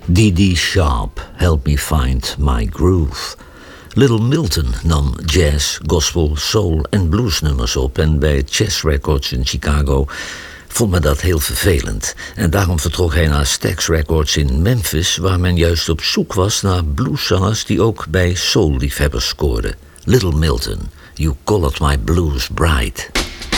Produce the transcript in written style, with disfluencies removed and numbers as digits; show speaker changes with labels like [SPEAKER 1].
[SPEAKER 1] D.D. Sharp, Help Me Find My Groove. Little Milton nam jazz, gospel, soul en bluesnummers op en bij Chess Records in Chicago vond men dat heel vervelend. En daarom vertrok hij naar Stax Records in Memphis, waar men juist op zoek was naar blueszangers die ook bij soul-liefhebbers scoorden. Little Milton, You Colored My Blues Bright.